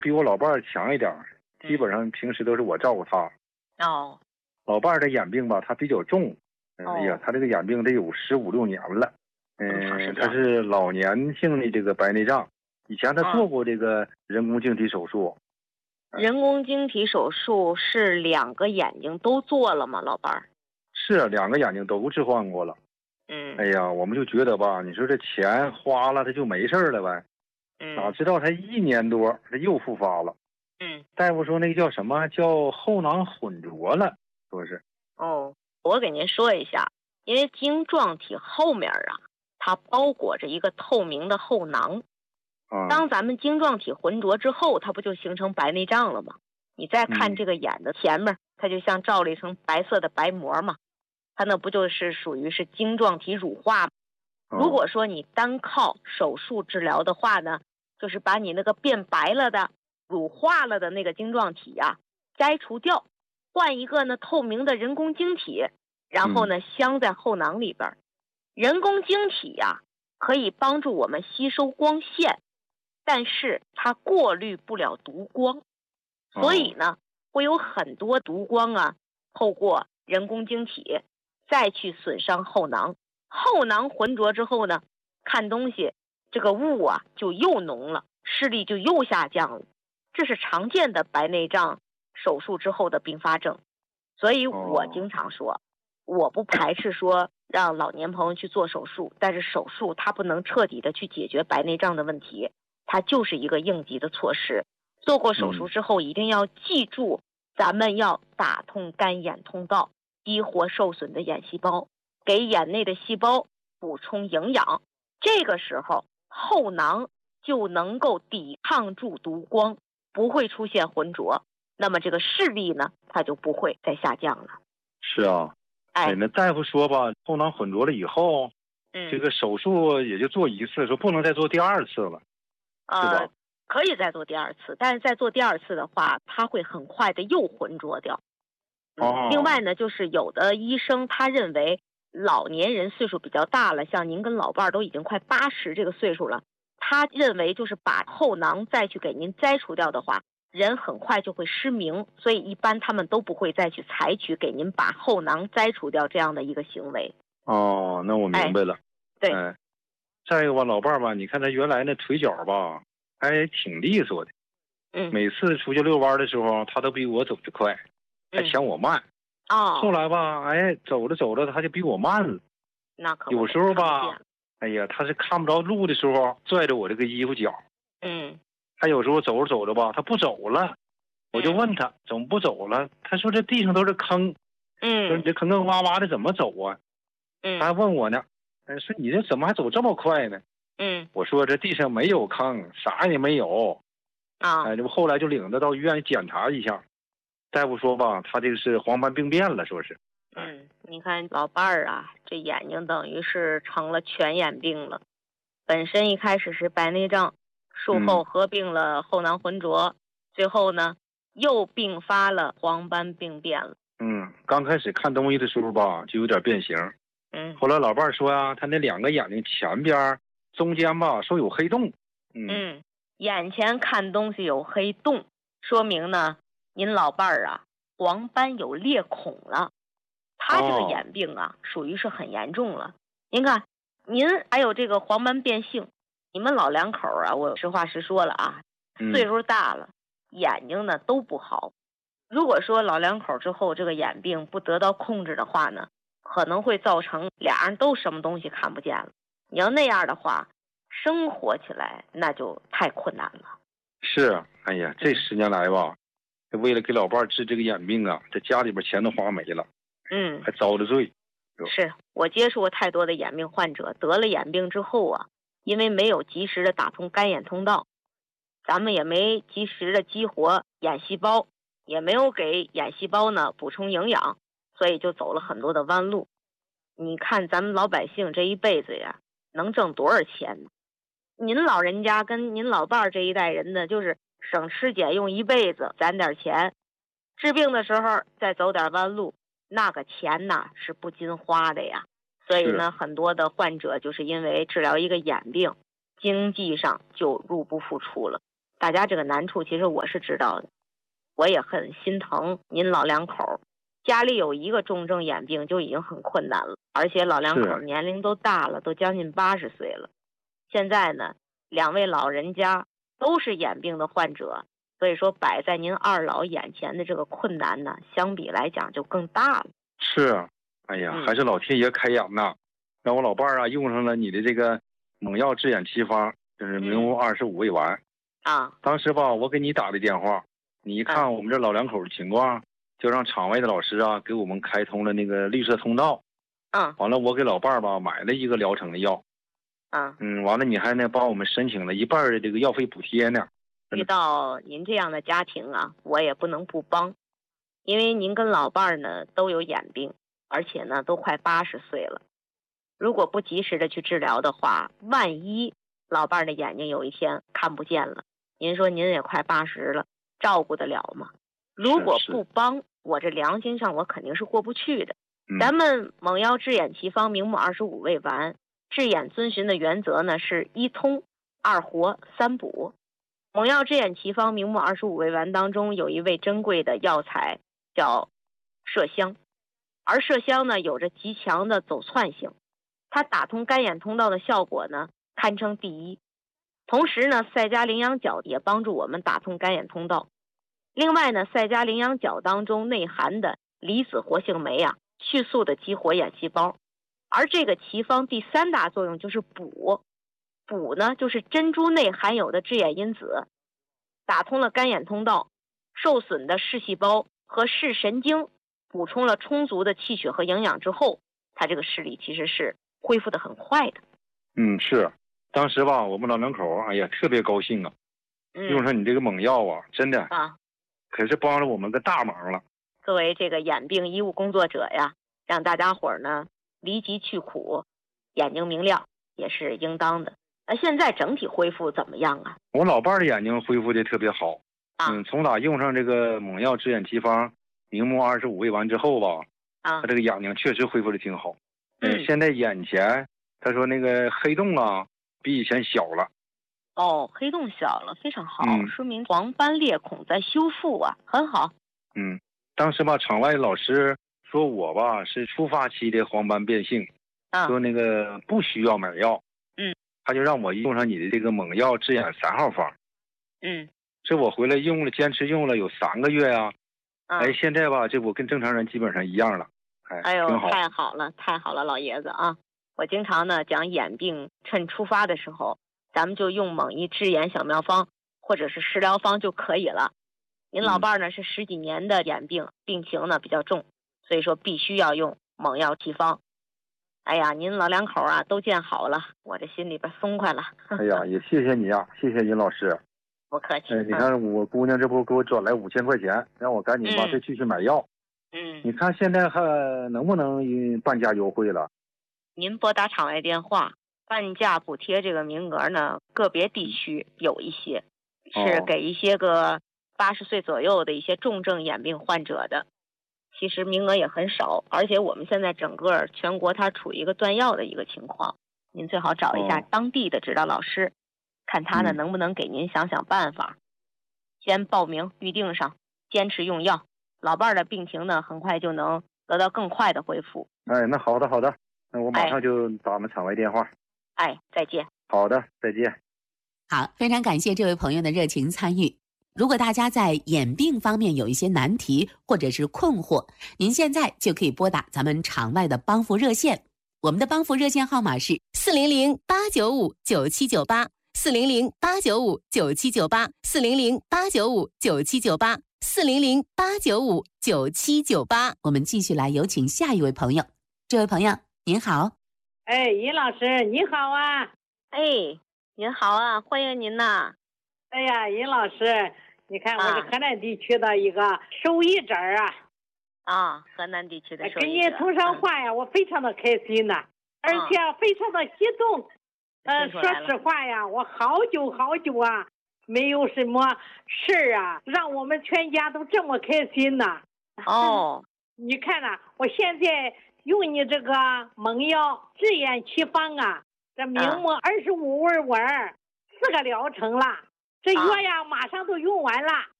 比我老伴儿强一点，基本上平时都是我照顾他。 哦， 老伴儿的眼病吧，他比较重，哎呀，他这个眼病得有15、16年了。他是老年性的这个白内障，以前他做过这个人工晶体手术。 人工晶体手术是2个眼睛都做了吗，老伴儿？ 是2个眼睛都置换过了。哎呀，我们就觉得吧，你说这钱花了他就没事了呗。哪知道他1年多他又复发了。大夫说那个叫什么，叫后囊混浊了，说是。 我给您说一下，因为晶状体后面啊，它包裹着一个透明的后囊。当咱们晶状体浑浊之后，它不就形成白内障了吗？你再看这个眼的前面，它就像罩了一层白色的白膜嘛，它那不就是属于是晶状体乳化吗？如果说你单靠手术治疗的话呢，就是把你那个变白了的、乳化了的那个晶状体啊摘除掉，换一个呢透明的人工晶体，然后呢镶在后囊里边。人工晶体呀，可以帮助我们吸收光线，但是它过滤不了毒光，所以呢会有很多毒光啊透过人工晶体再去损伤后囊。后囊浑浊之后呢，看东西这个雾啊就又浓了，视力就又下降了，这是常见的白内障手术之后的并发症。所以我经常说，我不排斥说让老年朋友去做手术，但是手术它不能彻底的去解决白内障的问题，它就是一个应急的措施。做过手术之后一定要记住，咱们要打通干眼通道，激活受损的眼细胞，给眼内的细胞补充营养，这个时候后囊就能够抵抗住毒光，不会出现浑浊，那么这个视力呢，它就不会再下降了。 是啊，那大夫说吧，后囊混浊了以后，这个手术也就做1次，说不能再做第2次了，是吧？ 可以再做第2次，但是再做第2次的话，它会很快的又浑浊掉。另外呢，就是有的医生他认为老年人岁数比较大了，像您跟老伴儿都已经快80这个岁数了，他认为就是把后囊再去给您摘除掉的话，人很快就会失明，所以一般他们都不会再去采取给您把后囊摘除掉这样的一个行为。 那我明白了。 对。 再一个吧，老伴儿吧，你看他原来那腿脚吧还挺利索的。每次出去遛弯的时候，他都比我走得快，还抢我慢。后来吧，走着走着他就比我慢了。 那可有时候吧，他是看不着路的时候拽着我这个衣服角。他有时候走着走着吧，他不走了，我就问他怎么不走了？他说这地上都是坑，说你这坑坑洼洼的怎么走啊？他还问我呢，说你这怎么还走这么快呢？我说这地上没有坑，啥也没有。这不后来就领他到医院检查一下，大夫说吧，他这个是黄斑病变了，说是。 你看老伴儿啊，这眼睛等于是成了全眼病了。本身一开始是白内障，术后合并了后囊浑浊，最后呢又并发了黄斑病变了。 刚开始看东西的时候吧，就有点变形。后来老伴儿说啊，他那2个眼睛前边中间吧说有黑洞。 眼前看东西有黑洞，说明呢您老伴儿啊黄斑有裂孔了。他这个眼病啊属于是很严重了。您看您还有这个黄斑变性，你们老两口啊，我实话实说了啊，岁数大了，眼睛呢都不好。如果说老两口之后这个眼病不得到控制的话呢，可能会造成俩人都什么东西看不见了。你要那样的话，生活起来那就太困难了。 是，这10年来吧，为了给老伴儿治这个眼病啊，这家里边钱都花没了，还遭了罪。 是我接触过太多的眼病患者，得了眼病之后啊，因为没有及时的打通干眼通道，咱们也没及时的激活眼细胞，也没有给眼细胞呢补充营养，所以就走了很多的弯路。你看咱们老百姓这一辈子呀，能挣多少钱呢？您老人家跟您老伴儿这一代人呢，就是省吃俭用一辈子，攒点钱，治病的时候再走点弯路，那个钱呐是不禁花的呀。所以呢，很多的患者就是因为治疗一个眼病，经济上就入不敷出了。 大家这个难处其实我是知道的，我也很心疼您老两口，家里有一个重症眼病就已经很困难了，而且老两口年龄都大了，都将近80岁了。现在呢，2位老人家都是眼病的患者，所以说摆在您二老眼前的这个困难呢，相比来讲就更大了。 是，哎呀，还是老天爷开眼呐，让我老伴儿啊用上了你的这个猛药治眼奇方，就是明目25味丸啊。 当时吧，我给你打的电话，你一看我们这老两口的情况，就让场外的老师啊给我们开通了那个绿色通道。完了我给老伴儿吧买了一个疗程的药。完了你还呢帮我们申请了1半的这个药费补贴呢。 遇到您这样的家庭啊，我也不能不帮，因为您跟老伴儿呢都有眼病，而且呢都快80岁了。如果不及时的去治疗的话，万一老伴儿的眼睛有一天看不见了，您说您也快80了，照顾得了吗？如果不帮，我这良心上我肯定是过不去的。咱们猛药治眼奇方明目25味丸治眼遵循的原则呢是1通、2活、3补。猛药治眼奇方明目25味丸当中有一味珍贵的药材叫麝香，而麝香呢有着极强的走窜性，它打通干眼通道的效果呢堪称第一。同时呢，赛加羚羊角也帮助我们打通干眼通道。另外呢，赛加羚羊角当中内含的离子活性酶啊，迅速的激活眼细胞。而这个奇方第3大作用就是补。补呢就是珍珠内含有的治眼因子，打通了干眼通道，受损的视细胞和视神经补充了充足的气血和营养之后，它这个视力其实是恢复的很快的。 是，当时吧我们老两口哎呀特别高兴啊，用上你这个猛药啊，真的可是帮了我们个大忙了。 作为这个眼病医务工作者呀，让大家伙呢离疾去苦，眼睛明亮也是应当的。现在整体恢复怎么样啊？ 我老伴儿的眼睛恢复的特别好。从打用上这个猛药治眼奇方明目25味丸之后吧，他这个眼睛确实恢复的挺好。现在眼前他说那个黑洞啊比以前小了。 黑洞小了，非常好，说明黄斑裂孔在修复啊，很好。 当时吧场外老师说我吧是初发期的黄斑变性，说那个不需要买药。他就让我用上你的这个猛药治眼3号方。这我回来坚持用了有3个月呀。现在吧这我跟正常人基本上一样了。挺好。 太好了太好了，老爷子啊！我经常呢讲眼病趁初发的时候，咱们就用猛一治眼小妙方或者是食疗方就可以了。您老伴呢是10几年的眼病，病情呢比较重，所以说必须要用猛药奇方。哎呀，您老两口啊都见好了，我这心里边松快了。 哎呀，也谢谢你啊，谢谢您老师。 不客气。 你看我姑娘这不给我转来5000块钱，让我赶紧吧再继续买药。你看现在还能不能半价优惠了？ 您拨打场外电话，半价补贴这个名额呢，个别地区有一些是给一些个80岁左右的一些重症眼病患者的。其实名额也很少，而且我们现在整个全国它处于一个断药的一个情况，您最好找一下当地的指导老师，看他呢能不能给您想办法。先报名预定上，坚持用药，老伴儿的病情呢很快就能得到更快的恢复。 那好的，那我马上就打我们场外电话。 再见。 好的，再见。 好，非常感谢这位朋友的热情参与。如果大家在眼病方面有一些难题或者是困惑，您现在就可以拨打咱们场外的帮扶热线，我们的帮扶热线号码是400-895-9798，400-895-9798，400-895-9798。我们继续来有请下一位朋友。这位朋友您好。 尹老师你好啊。 您好啊，欢迎您呐。 哎呀，尹老师，你看我是河南地区的一个手艺者河南地区的手艺者。 跟您通上话呀，我非常的开心呐，而且非常的激动。说实话呀，我好久啊，没有什么事啊，让我们全家都这么开心呐。你看呐，我现在用你这个猛药治眼奇方啊，这明目25味丸4个疗程了。 这药呀马上都用完了。